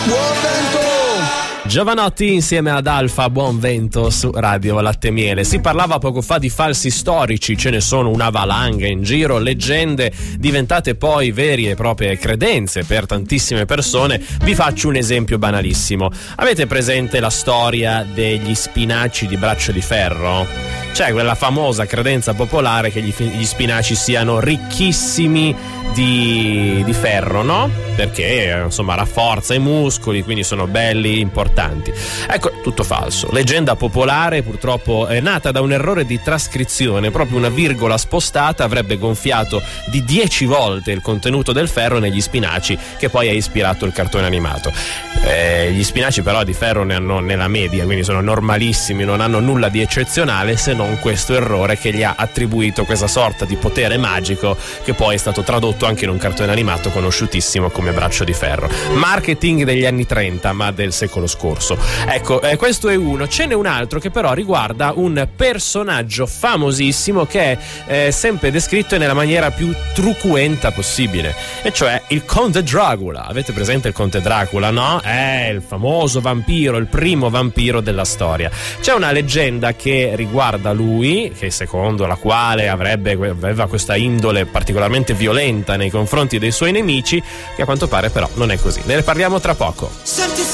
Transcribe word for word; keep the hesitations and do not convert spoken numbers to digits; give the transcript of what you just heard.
buon vento! Giovanotti insieme ad Alfa, buon vento su Radio Latte e Miele. Si parlava poco fa di falsi storici, ce ne sono una valanga in giro, leggende diventate poi vere e proprie credenze per tantissime persone. Vi faccio un esempio banalissimo. Avete presente la storia degli spinaci di braccio di ferro? C'è quella famosa credenza popolare che gli, gli spinaci siano ricchissimi di, di ferro, no? Perché insomma rafforza i muscoli, quindi sono belli, importanti. Ecco, tutto falso. Leggenda popolare, purtroppo è nata da un errore di trascrizione. Proprio una virgola spostata avrebbe gonfiato di dieci volte il contenuto del ferro negli spinaci, che poi ha ispirato il cartone animato. Eh, gli spinaci però di ferro ne hanno nella media, quindi sono normalissimi, non hanno nulla di eccezionale se non questo errore che gli ha attribuito questa sorta di potere magico che poi è stato tradotto anche in un cartone animato conosciutissimo come Braccio di Ferro. Marketing degli anni trenta, ma del secolo scorso. Ecco, eh, questo è uno. Ce n'è un altro che però riguarda un personaggio famosissimo che è eh, sempre descritto nella maniera più truculenta possibile, e cioè il Conte Dracula. Avete presente il Conte Dracula, no? È il famoso vampiro, il primo vampiro della storia. C'è una leggenda che riguarda lui, che secondo la quale avrebbe aveva questa indole particolarmente violenta nei confronti dei suoi nemici, che a quanto pare però non è così. Ne parliamo tra poco.